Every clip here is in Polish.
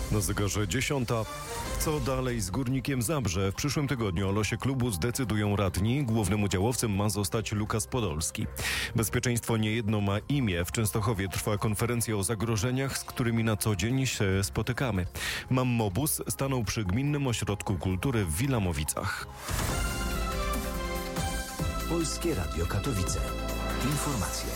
Na zegarze 10. Co dalej z Górnikiem Zabrze? W przyszłym tygodniu o losie klubu zdecydują radni. Głównym udziałowcem ma zostać Lukas Podolski. Bezpieczeństwo niejedno ma imię. W Częstochowie trwa konferencja o zagrożeniach, z którymi na co dzień się spotykamy. Mammobus stanął przy Gminnym Ośrodku Kultury w Wilamowicach. Polskie Radio Katowice. Informacje.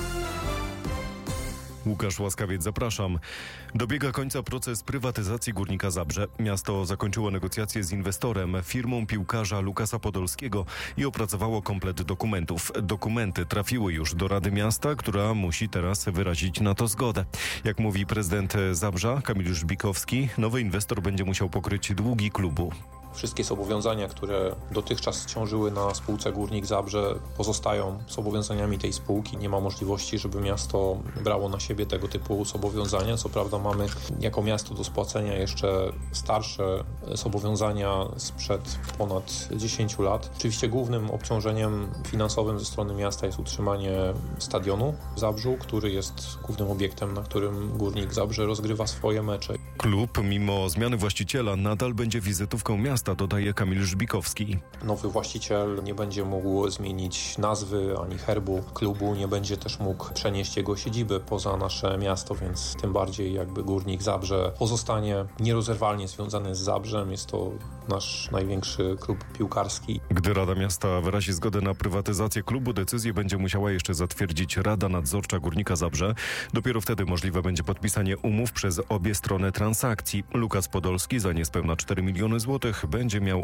Łukasz Łaskawiec, zapraszam. Dobiega końca proces prywatyzacji Górnika Zabrze. Miasto zakończyło negocjacje z inwestorem, firmą piłkarza Lukasa Podolskiego i opracowało komplet dokumentów. Dokumenty trafiły już do Rady Miasta, która musi teraz wyrazić na to zgodę. Jak mówi prezydent Zabrza, Kamil Żbikowski, nowy inwestor będzie musiał pokryć długi klubu. Wszystkie zobowiązania, które dotychczas ciążyły na spółce Górnik Zabrze, pozostają zobowiązaniami tej spółki. Nie ma możliwości, żeby miasto brało na siebie tego typu zobowiązania. Co prawda mamy jako miasto do spłacenia jeszcze starsze zobowiązania sprzed ponad 10 lat. Oczywiście głównym obciążeniem finansowym ze strony miasta jest utrzymanie stadionu w Zabrzu, który jest głównym obiektem, na którym Górnik Zabrze rozgrywa swoje mecze. Klub, mimo zmiany właściciela, nadal będzie wizytówką miasta, dodaje Kamil Żbikowski. Nowy właściciel nie będzie mógł zmienić nazwy ani herbu klubu, nie będzie też mógł przenieść jego siedziby poza nasze miasto, więc tym bardziej jakby Górnik Zabrze pozostanie nierozerwalnie związany z Zabrzem. Jest to nasz największy klub piłkarski. Gdy Rada Miasta wyrazi zgodę na prywatyzację klubu, decyzję będzie musiała jeszcze zatwierdzić Rada Nadzorcza Górnika Zabrze. Dopiero wtedy możliwe będzie podpisanie umów przez obie strony transakcji. Lukas Podolski za niespełna 4 miliony złotych będzie miał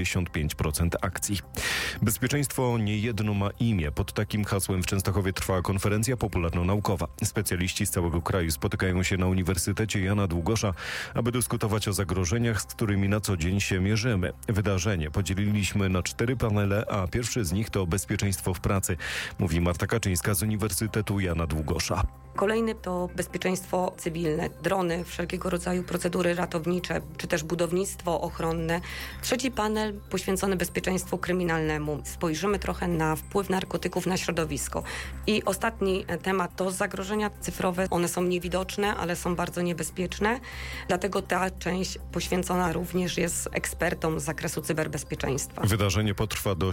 85% akcji. Bezpieczeństwo niejedno ma imię. Pod takim hasłem w Częstochowie trwa konferencja popularno-naukowa. Specjaliści z całego kraju spotykają się na Uniwersytecie Jana Długosza, aby dyskutować o zagrożeniach, z którymi na co dzień się mierzymy. Wydarzenie podzieliliśmy na 4 panele, a pierwszy z nich to bezpieczeństwo w pracy, mówi Marta Kaczyńska z Uniwersytetu Jana Długosza. Kolejny to bezpieczeństwo cywilne, drony, wszelkiego rodzaju procedury ratownicze, czy też budownictwo ochronne. Trzeci panel poświęcony bezpieczeństwu kryminalnemu. Spojrzymy trochę na wpływ narkotyków na środowisko. I ostatni temat to zagrożenia cyfrowe. One są niewidoczne, ale są bardzo niebezpieczne. Dlatego ta część poświęcona również jest ekspertom z zakresu cyberbezpieczeństwa. Wydarzenie potrwa do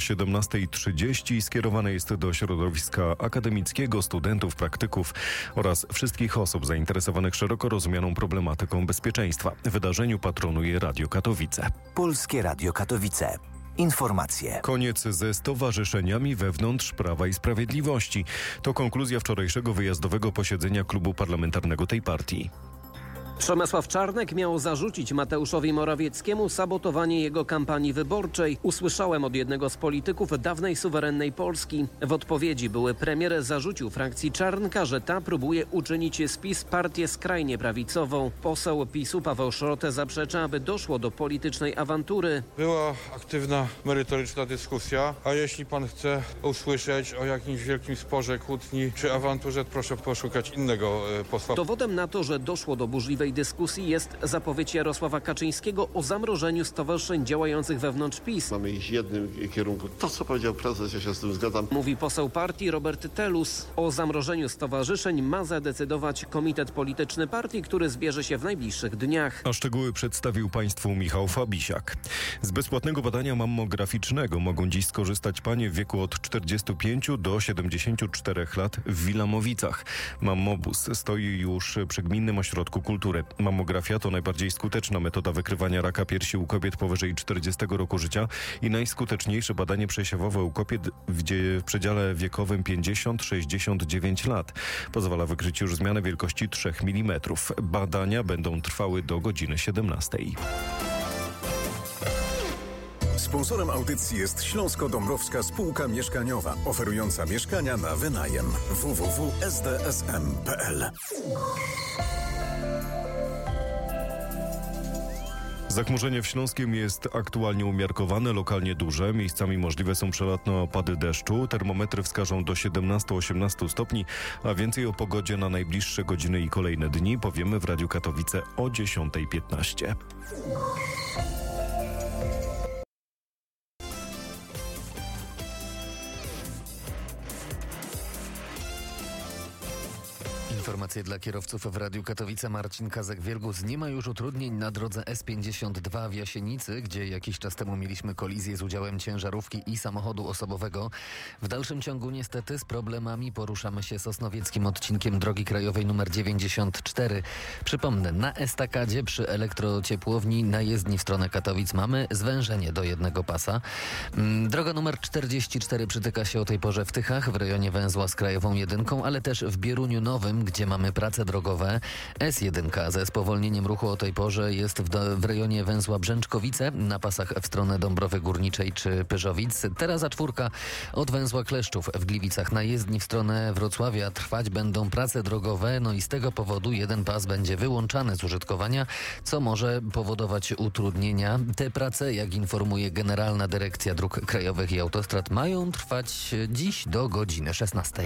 17:30 i skierowane jest do środowiska akademickiego, studentów, praktyków oraz wszystkich osób zainteresowanych szeroko rozumianą problematyką bezpieczeństwa. Wydarzeniu patronuje Radio Katowice. Polskie Radio Katowice. Informacje. Koniec ze stowarzyszeniami wewnątrz Prawa i Sprawiedliwości. To konkluzja wczorajszego wyjazdowego posiedzenia klubu parlamentarnego tej partii. Przemysław Czarnek miał zarzucić Mateuszowi Morawieckiemu sabotowanie jego kampanii wyborczej. Usłyszałem od jednego z polityków dawnej suwerennej Polski. W odpowiedzi były premier zarzucił frakcji Czarnka, że ta próbuje uczynić z PiS partię skrajnie prawicową. Poseł PiS-u Paweł Szrotę zaprzecza, aby doszło do politycznej awantury. Była aktywna, merytoryczna dyskusja, a jeśli pan chce usłyszeć o jakimś wielkim sporze, kłótni czy awanturze, proszę poszukać innego posła. Dowodem na to, że doszło do burzliwej dyskusji jest zapowiedź Jarosława Kaczyńskiego o zamrożeniu stowarzyszeń działających wewnątrz PiS. Mamy iść w jednym kierunku. To, co powiedział prezes, ja się z tym zgadzam. Mówi poseł partii Robert Telus. O zamrożeniu stowarzyszeń ma zadecydować komitet polityczny partii, który zbierze się w najbliższych dniach. A szczegóły przedstawił Państwu Michał Fabisiak. Z bezpłatnego badania mammograficznego mogą dziś skorzystać panie w wieku od 45 do 74 lat w Wilamowicach. Mammobus stoi już przy Gminnym Ośrodku Kultury. Mammografia to najbardziej skuteczna metoda wykrywania raka piersi u kobiet powyżej 40 roku życia i najskuteczniejsze badanie przesiewowe u kobiet w przedziale wiekowym 50-69 lat. Pozwala wykryć już zmianę wielkości 3 mm. Badania będą trwały do godziny 17. Sponsorem audycji jest Śląsko-Dąbrowska Spółka Mieszkaniowa, oferująca mieszkania na wynajem. www.sdsm.pl. Zachmurzenie w Śląskiem jest aktualnie umiarkowane, lokalnie duże. Miejscami możliwe są przelotne opady deszczu. Termometry wskażą do 17-18 stopni, a więcej o pogodzie na najbliższe godziny i kolejne dni powiemy w Radiu Katowice o 10:15. Informacje Informacje dla kierowców w Radiu Katowice. Marcin Kazek-Wielgus. Nie ma już utrudnień na drodze S52 w Jasienicy, gdzie jakiś czas temu mieliśmy kolizję z udziałem ciężarówki i samochodu osobowego. W dalszym ciągu niestety z problemami poruszamy się sosnowieckim odcinkiem drogi krajowej nr 94. Przypomnę, na estakadzie przy elektrociepłowni na jezdni w stronę Katowic mamy zwężenie do jednego pasa. Droga nr 44 przytyka się o tej porze w Tychach w rejonie węzła z krajową 1, ale też w Bieruniu Nowym, gdzie mamy prace drogowe. S1 ze spowolnieniem ruchu o tej porze jest w rejonie węzła Brzęczkowice na pasach w stronę Dąbrowy Górniczej czy Pyrzowic. Teraz A4 od węzła Kleszczów w Gliwicach na jezdni w stronę Wrocławia trwać będą prace drogowe, no i z tego powodu jeden pas będzie wyłączany z użytkowania, co może powodować utrudnienia. Te prace, jak informuje Generalna Dyrekcja Dróg Krajowych i Autostrad, mają trwać dziś do godziny 16.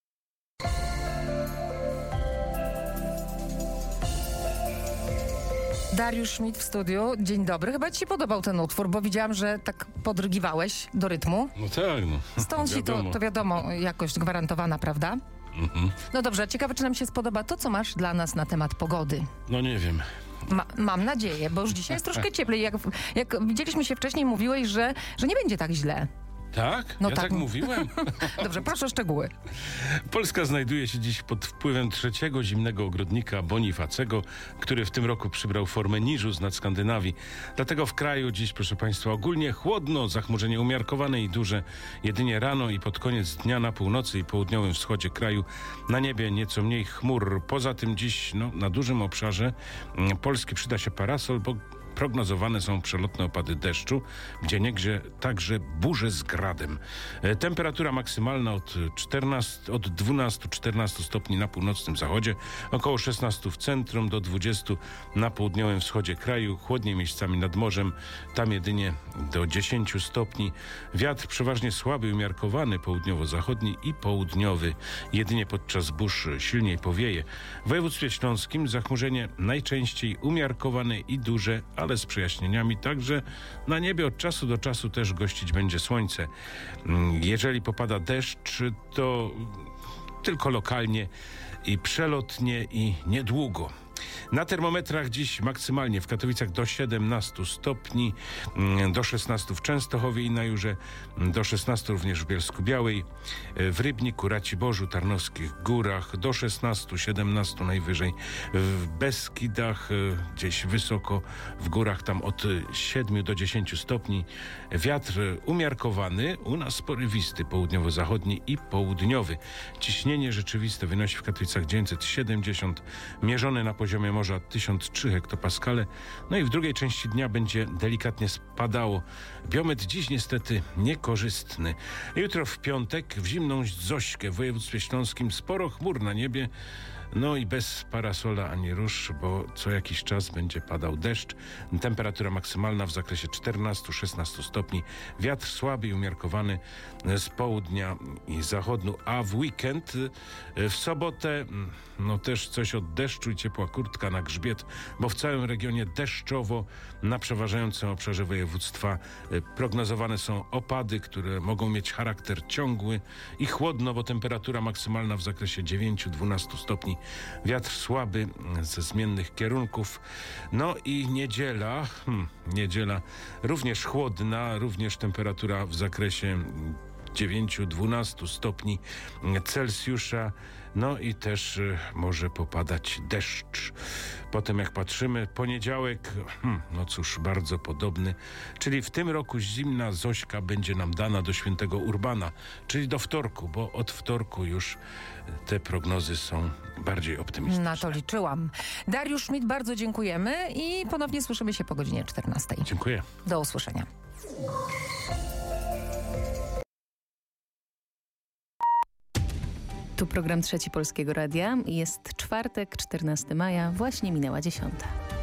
Dariusz Schmidt w studiu. Dzień dobry. Chyba ci się podobał ten utwór, bo widziałam, że tak podrygiwałeś do rytmu. No tak, no. Stąd ci to wiadomo, jakość gwarantowana, prawda? Mhm. No dobrze, ciekawe, czy nam się spodoba to, co masz dla nas na temat pogody. No nie wiem. Mam nadzieję, bo już dzisiaj jest troszkę cieplej. Jak widzieliśmy się wcześniej, mówiłeś, że nie będzie tak źle. Tak? No ja tak. tak mówiłem? Dobrze, proszę o szczegóły. Polska znajduje się dziś pod wpływem trzeciego zimnego ogrodnika Bonifacego, który w tym roku przybrał formę niżu z nad Skandynawii. Dlatego w kraju dziś, proszę Państwa, ogólnie chłodno, zachmurzenie umiarkowane i duże. Jedynie rano i pod koniec dnia na północy i południowym wschodzie kraju na niebie nieco mniej chmur. Poza tym dziś na dużym obszarze Polski przyda się parasol, bo prognozowane są przelotne opady deszczu, gdzieniegdzie także burze z gradem. Temperatura maksymalna od 12-14 stopni na północnym zachodzie, około 16 w centrum, do 20 na południowym wschodzie kraju, chłodniej miejscami nad morzem, tam jedynie do 10 stopni. Wiatr przeważnie słaby, umiarkowany, południowo-zachodni i południowy. Jedynie podczas burz silniej powieje. W województwie śląskim zachmurzenie najczęściej umiarkowane i duże, ale z przejaśnieniami, także na niebie od czasu do czasu też gościć będzie słońce. Jeżeli popada deszcz, to tylko lokalnie i przelotnie i niedługo. Na termometrach dziś maksymalnie w Katowicach do 17 stopni, do 16 w Częstochowie i na Jurze, do 16 również w Bielsku-Białej, w Rybniku, Raciborzu, Tarnowskich Górach, do 16-17 najwyżej, w Beskidach, gdzieś wysoko w górach, tam od 7 do 10 stopni. Wiatr umiarkowany, u nas porywisty, południowo-zachodni i południowy. Ciśnienie rzeczywiste wynosi w Katowicach 970, mierzone na poziomie morza 1003 hektopaskale. No i w drugiej części dnia będzie delikatnie spadało. Biometr dziś niestety niekorzystny. Jutro w piątek w zimną Zośkę w województwie śląskim sporo chmur na niebie. No i bez parasola ani róż, bo co jakiś czas będzie padał deszcz. Temperatura maksymalna w zakresie 14-16 stopni. Wiatr słaby i umiarkowany z południa i zachodu. A w weekend, w sobotę, też coś od deszczu i ciepła kurtka na grzbiet, bo w całym regionie deszczowo. Na przeważającym obszarze województwa prognozowane są opady, które mogą mieć charakter ciągły i chłodno, bo temperatura maksymalna w zakresie 9-12 stopni. Wiatr słaby ze zmiennych kierunków. No i niedziela również chłodna, również temperatura w zakresie 9-12 stopni Celsjusza. No i też może popadać deszcz. Potem jak patrzymy, poniedziałek, no cóż, bardzo podobny. Czyli w tym roku zimna Zośka będzie nam dana do świętego Urbana, czyli do wtorku, bo od wtorku już te prognozy są bardziej optymistyczne. Na to liczyłam. Dariusz Schmidt, bardzo dziękujemy i ponownie słyszymy się po godzinie 14. Dziękuję. Do usłyszenia. Tu program Trzeci Polskiego Radia. Jest czwartek, 14 maja, właśnie minęła 10.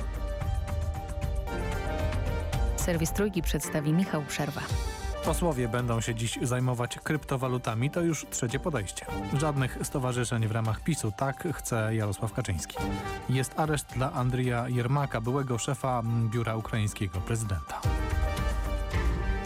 Serwis Trójki przedstawi Michał Przerwa. Posłowie będą się dziś zajmować kryptowalutami, to już trzecie podejście. Żadnych stowarzyszeń w ramach PiS-u, tak chce Jarosław Kaczyński. Jest areszt dla Andrija Jermaka, byłego szefa biura ukraińskiego prezydenta.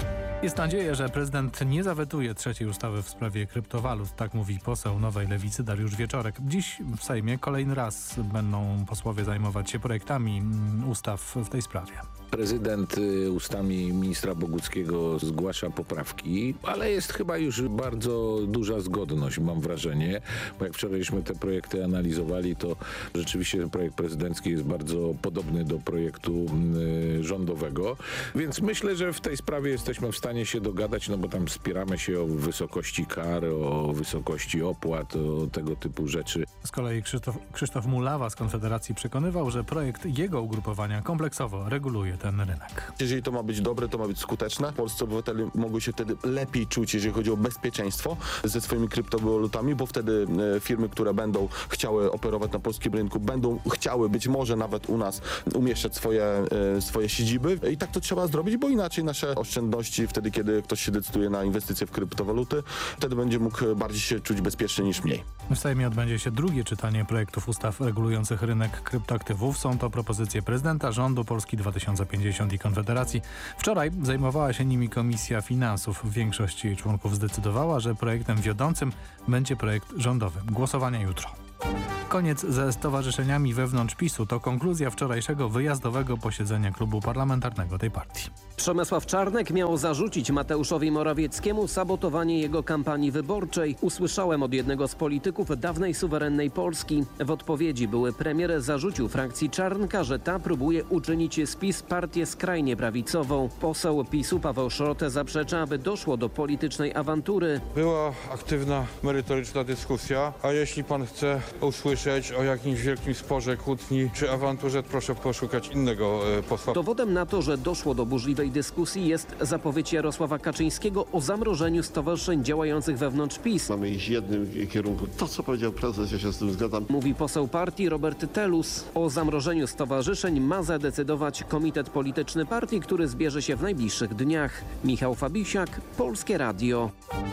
Jest nadzieja, że prezydent nie zawetuje trzeciej ustawy w sprawie kryptowalut. Tak mówi poseł Nowej Lewicy Dariusz Wieczorek. Dziś w Sejmie kolejny raz będą posłowie zajmować się projektami ustaw w tej sprawie. Prezydent ustami ministra Boguckiego zgłasza poprawki, ale jest chyba już bardzo duża zgodność, mam wrażenie. Bo jak wczorajśmy te projekty analizowali, to rzeczywiście ten projekt prezydencki jest bardzo podobny do projektu rządowego. Więc myślę, że w tej sprawie jesteśmy w stanie się dogadać, no bo tam spieramy się o wysokości kar, o wysokości opłat, o tego typu rzeczy. Z kolei Krzysztof Mulawa z Konfederacji przekonywał, że projekt jego ugrupowania kompleksowo reguluje ten rynek. Jeżeli to ma być dobre, to ma być skuteczne. Polscy obywatele mogą się wtedy lepiej czuć, jeżeli chodzi o bezpieczeństwo ze swoimi kryptowalutami, bo wtedy firmy, które będą chciały operować na polskim rynku, będą chciały być może nawet u nas umieszczać swoje siedziby. I tak to trzeba zrobić, bo inaczej nasze oszczędności wtedy, kiedy ktoś się decyduje na inwestycje w kryptowaluty, wtedy będzie mógł bardziej się czuć bezpiecznie niż mniej. W Sejmie odbędzie się drugie czytanie projektów ustaw regulujących rynek kryptoaktywów. Są to propozycje prezydenta, rządu Polski 2050 i Konfederacji. Wczoraj zajmowała się nimi Komisja Finansów. Większość jej członków zdecydowała, że projektem wiodącym będzie projekt rządowy. Głosowania jutro. Koniec ze stowarzyszeniami wewnątrz PiS-u to konkluzja wczorajszego wyjazdowego posiedzenia klubu parlamentarnego tej partii. Przemysław Czarnek miał zarzucić Mateuszowi Morawieckiemu sabotowanie jego kampanii wyborczej. Usłyszałem od jednego z polityków dawnej suwerennej Polski. W odpowiedzi były premier zarzucił frakcji Czarnka, że ta próbuje uczynić z PiS partię skrajnie prawicową. Poseł PiS-u Paweł Szrot zaprzecza, aby doszło do politycznej awantury. Była aktywna, merytoryczna dyskusja, a jeśli pan chce usłyszeć o jakimś wielkim sporze, kłótni czy awanturze, proszę poszukać innego posła. Dowodem na to, że doszło do burzliwej dyskusji jest zapowiedź Jarosława Kaczyńskiego o zamrożeniu stowarzyszeń działających wewnątrz PiS. Mamy iść w jednym kierunku. To, co powiedział prezes, ja się z tym zgadzam. Mówi poseł partii Robert Telus. O zamrożeniu stowarzyszeń ma zadecydować komitet polityczny partii, który zbierze się w najbliższych dniach. Michał Fabisiak, Polskie Radio.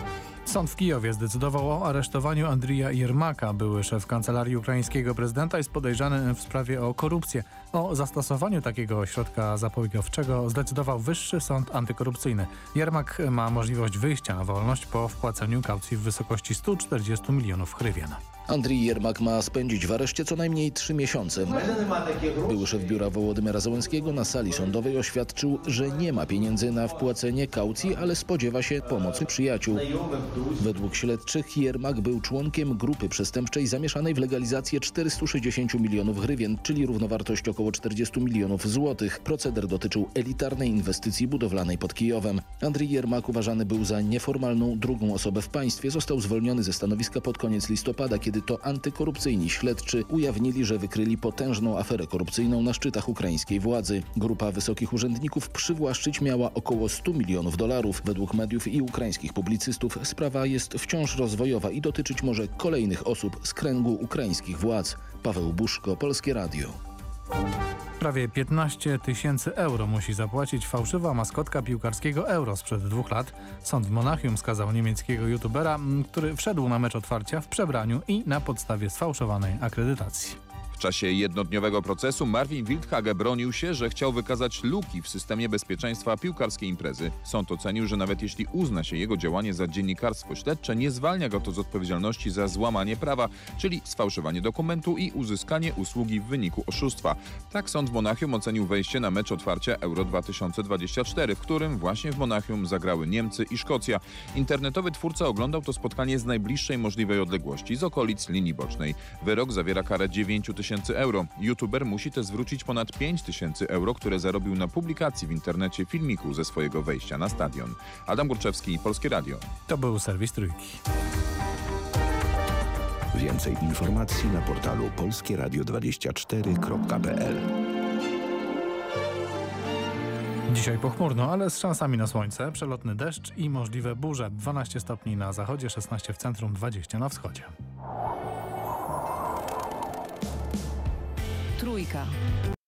Sąd w Kijowie zdecydował o aresztowaniu Andrija Jermaka. Były szef kancelarii ukraińskiego prezydenta jest podejrzany w sprawie o korupcję. O zastosowaniu takiego środka zapobiegawczego zdecydował Wyższy Sąd Antykorupcyjny. Jermak ma możliwość wyjścia na wolność po wpłaceniu kaucji w wysokości 140 milionów hrywien. Andrii Jermak ma spędzić w areszcie co najmniej 3 miesiące. Były szef biura Wołodymyra Zełenskiego na sali sądowej oświadczył, że nie ma pieniędzy na wpłacenie kaucji, ale spodziewa się pomocy przyjaciół. Według śledczych Jermak był członkiem grupy przestępczej zamieszanej w legalizację 460 milionów hrywien, czyli równowartość około 40 milionów złotych. Proceder dotyczył elitarnej inwestycji budowlanej pod Kijowem. Andrii Jermak uważany był za nieformalną drugą osobę w państwie. Został zwolniony ze stanowiska pod koniec listopada, kiedy to antykorupcyjni śledczy ujawnili, że wykryli potężną aferę korupcyjną na szczytach ukraińskiej władzy. Grupa wysokich urzędników przywłaszczyć miała około 100 milionów dolarów. Według mediów i ukraińskich publicystów sprawa jest wciąż rozwojowa i dotyczyć może kolejnych osób z kręgu ukraińskich władz. Paweł Buszko, Polskie Radio. Prawie 15 000 euro musi zapłacić fałszywa maskotka piłkarskiego Euro sprzed 2 lat. Sąd w Monachium skazał niemieckiego youtubera, który wszedł na mecz otwarcia w przebraniu i na podstawie sfałszowanej akredytacji. W czasie jednodniowego procesu Marvin Wildhage bronił się, że chciał wykazać luki w systemie bezpieczeństwa piłkarskiej imprezy. Sąd ocenił, że nawet jeśli uzna się jego działanie za dziennikarstwo śledcze, nie zwalnia go to z odpowiedzialności za złamanie prawa, czyli sfałszowanie dokumentu i uzyskanie usługi w wyniku oszustwa. Tak sąd w Monachium ocenił wejście na mecz otwarcia Euro 2024, w którym właśnie w Monachium zagrały Niemcy i Szkocja. Internetowy twórca oglądał to spotkanie z najbliższej możliwej odległości, z okolic linii bocznej. Wyrok zawiera karę 9 000 euro. YouTuber musi też zwrócić ponad 5 000 euro, które zarobił na publikacji w internecie filmiku ze swojego wejścia na stadion. Adam Górczewski, Polskie Radio. To był serwis Trójki. Więcej informacji na portalu polskieradio24.pl. Dzisiaj pochmurno, ale z szansami na słońce, przelotny deszcz i możliwe burze. 12 stopni na zachodzie, 16 w centrum, 20 na wschodzie. Trójka.